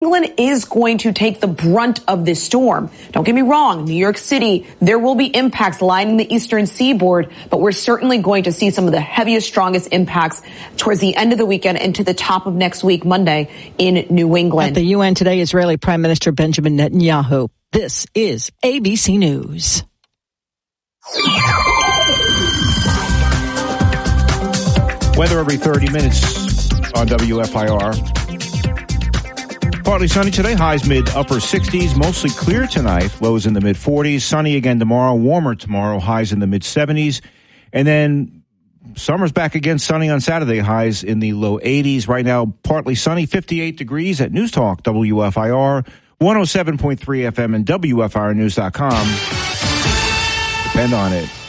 England is going to take the brunt of this storm. Don't get me wrong, New York City, there will be impacts lining the eastern seaboard, but we're certainly going to see some of the heaviest, strongest impacts towards the end of the weekend into the top of next week, Monday, in New England. At the UN today, Israeli Prime Minister Benjamin Netanyahu. This is ABC News. Weather every 30 minutes on WFIR. Partly sunny today, highs mid-upper 60s, mostly clear tonight, lows in the mid-40s, sunny again tomorrow, warmer tomorrow, highs in the mid-70s, and then summer's back again, sunny on Saturday, highs in the low 80s. Right now, partly sunny, 58 degrees at News Talk, WFIR, 107.3 FM and WFIRnews.com. Depend on it.